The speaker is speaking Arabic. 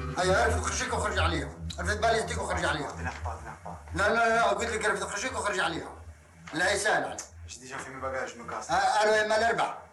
هيا عرفت خشيك وخرجي عليها. عرفت باليستيك وخرجي عليها. لا لا لا قلت لك عرفت خشيك وخرجي عليها. لا هي سهلة. مش ديجا في مي باجاج مي كاس. انا ما الاربع.